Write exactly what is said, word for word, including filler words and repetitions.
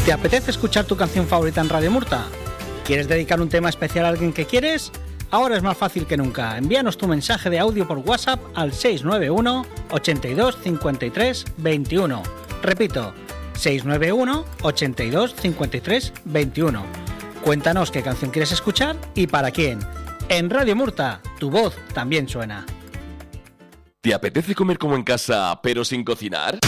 ¿Te apetece escuchar tu canción favorita en Radio Murta? ¿Quieres dedicar un tema especial a alguien que quieres? Ahora es más fácil que nunca. Envíanos tu mensaje de audio por WhatsApp al seis nueve uno, ochenta y dos, cincuenta y tres, veintiuno. Repito, seis nueve uno, ochenta y dos, cincuenta y tres, veintiuno. Cuéntanos qué canción quieres escuchar y para quién. En Radio Murta, tu voz también suena. ¿Te apetece comer como en casa, pero sin cocinar?